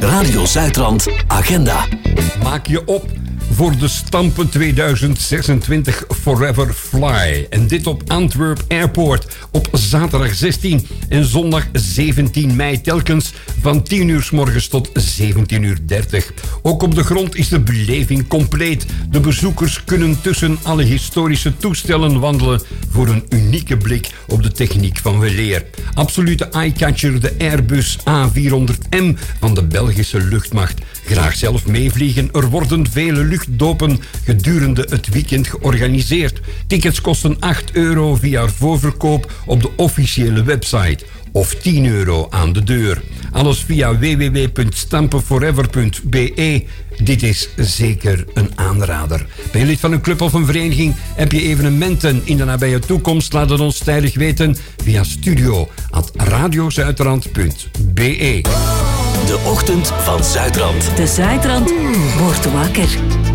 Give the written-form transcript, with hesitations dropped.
Radio Zuidrand Agenda. Maak je op voor de Stampen 2026 Forever Fly. En dit op Antwerp Airport op zaterdag 16 en zondag 17 mei telkens van 10 uur 's morgens tot 17:30 uur. Ook op de grond is de beleving compleet. De bezoekers kunnen tussen alle historische toestellen wandelen voor een unieke blik op de techniek van weleer. Absolute eyecatcher, de Airbus A400M van de Belgische luchtmacht. Graag zelf meevliegen. Er worden vele luchtdopen gedurende het weekend georganiseerd. Tickets kosten €8 via voorverkoop op de officiële website. Of €10 aan de deur. Alles via www.stampenforever.be. Dit is zeker een aanrader. Ben je lid van een club of een vereniging? Heb je evenementen in de nabije toekomst? Laat het ons tijdig weten via studio@radiozuidrand.be. De ochtend van Zuidrand. De Zuidrand wordt wakker.